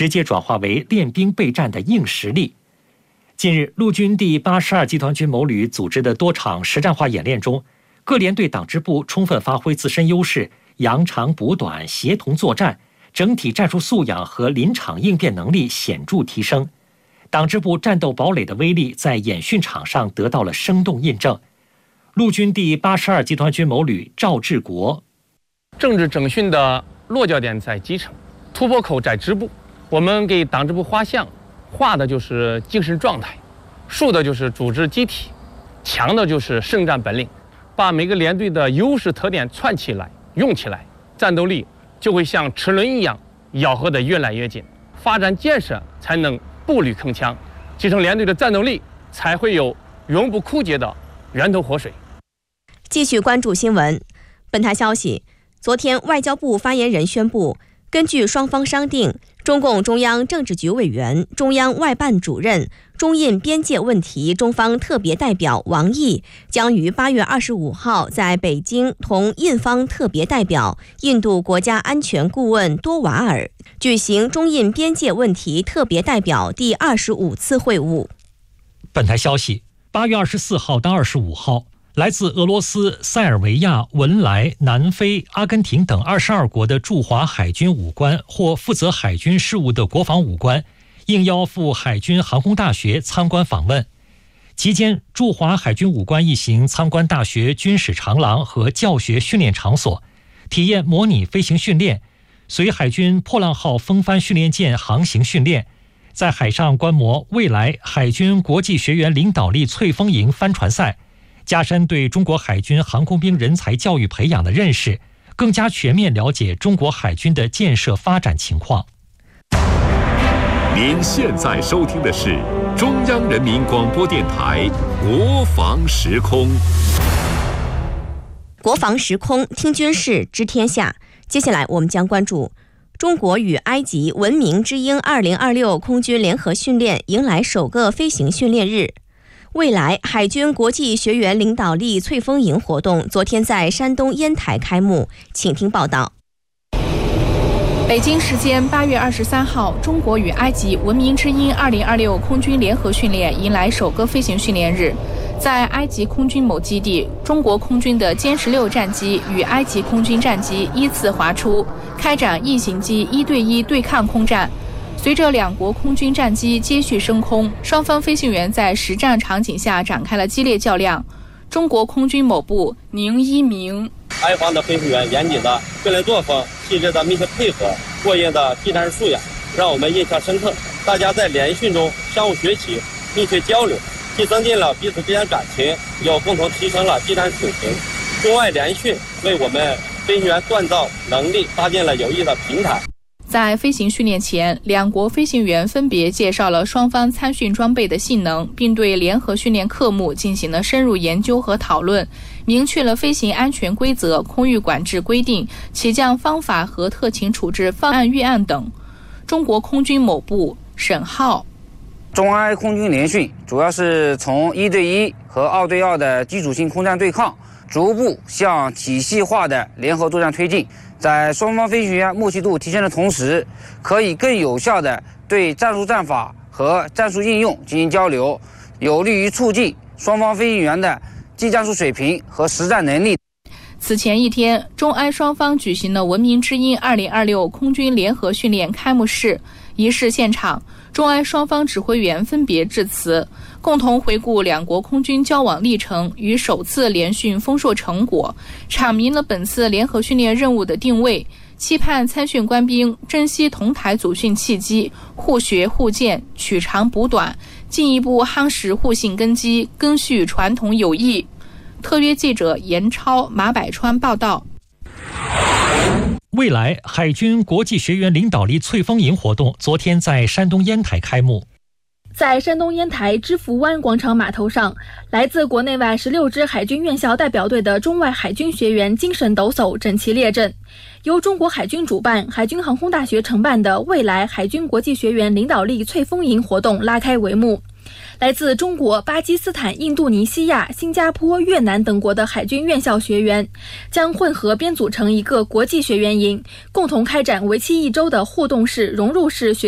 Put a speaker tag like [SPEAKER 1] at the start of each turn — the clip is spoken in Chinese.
[SPEAKER 1] 直接转化为练兵备战的硬实力。近日，陆军第82集团军某旅组织的多场实战化演练中，各连队党支部充分发挥自身优势，扬长补短，协同作战，整体战术素养和临场应变能力显著提升。党支部战斗堡垒的威力在演训场上得到了生动印证。陆军第82集团军某旅赵志国：
[SPEAKER 2] 政治整训的落脚点在基层，突破口在支部。我们给党支部画像，画的就是精神状态，竖的就是组织机体，强的就是胜战本领。把每个连队的优势特点串起来用起来，战斗力就会像齿轮一样咬合得越来越紧，发展建设才能步履铿锵，集成连队的战斗力才会有永不枯竭的源头活水。
[SPEAKER 3] 继续关注新闻。本台消息，昨天外交部发言人宣布，根据双方商定，中共中央政治局委员、中央外办主任、中印边界问题中方特别代表王毅将于8月25号在北京同印方特别代表、印度国家安全顾问多瓦尔举行中印边界问题特别代表第25次会晤。
[SPEAKER 1] 本台消息，8月24号到25号，来自俄罗斯、塞尔维亚、文莱、南非、阿根廷等22国的驻华海军武官或负责海军事务的国防武官应邀赴海军航空大学参观访问。期间，驻华海军武官一行参观大学军史长廊和教学训练场所，体验模拟飞行训练，随海军破浪号风帆训练舰航行训练，在海上观摩未来海军国际学员领导力翠峰营帆船赛，加深对中国海军航空兵人才教育培养的认识，更加全面了解中国海军的建设发展情况。
[SPEAKER 4] 您现在收听的是中央人民广播电台国防时空。
[SPEAKER 3] 国防时空，听军事，知天下。接下来我们将关注中国与埃及文明之鹰2026空军联合训练迎来首个飞行训练日。未来海军国际学员领导力翠峰营活动昨天在山东烟台开幕，请听报道。
[SPEAKER 5] 北京时间8月23号，中国与埃及文明之鹰2026空军联合训练迎来首个飞行训练日。在埃及空军某基地，中国空军的歼16战机与埃及空军战机依次滑出，开展异形机1对1对抗空战。随着两国空军战机接续升空，双方飞行员在实战场景下展开了激烈较量。中国空军某部宁一鸣：
[SPEAKER 6] 埃方的飞行员严谨的训练作风、细致的密切配合、过硬的技战术素养，让我们印象深刻。大家在联训中相互学习、密切交流，既增进了彼此之间感情，又共同提升了技战水平。中外联训为我们飞行员锻造能力搭建了有益的平台。
[SPEAKER 5] 在飞行训练前，两国飞行员分别介绍了双方参训装备的性能，并对联合训练科目进行了深入研究和讨论，明确了飞行安全规则、空域管制规定、起降方法和特情处置方案预案等。中国空军某部沈浩：
[SPEAKER 7] 中埃空军联训主要是从1对1和2对2的基础性空战对抗，逐步向体系化的联合作战推进。在双方飞行员默契度提升的同时，可以更有效地对战术战法和战术应用进行交流，有利于促进双方飞行员的技战术水平和实战能力。
[SPEAKER 5] 此前一天，中埃双方举行了文明之鹰2026空军联合训练开幕式。仪式现场，中埃双方指挥员分别致辞，共同回顾两国空军交往历程与首次联训丰硕成果，阐明了本次联合训练任务的定位，期盼参训官兵珍惜同台组训契机，互学互鉴，取长补短，进一步夯实互信根基，赓续传统友谊。特约记者严超、马百川报道。
[SPEAKER 1] 未来海军国际学员领导力翠峰营活动昨天在山东烟台开幕。
[SPEAKER 8] 在山东烟台知福湾广场码头上，来自国内外16支海军院校代表队的中外海军学员精神抖擞，整齐列阵。由中国海军主办、海军航空大学承办的未来海军国际学员领导力翠峰营活动拉开帷幕。来自中国、巴基斯坦、印度尼西亚、新加坡、越南等国的海军院校学员将混合编组成一个国际学员营，共同开展为期1周的互动式、融入式学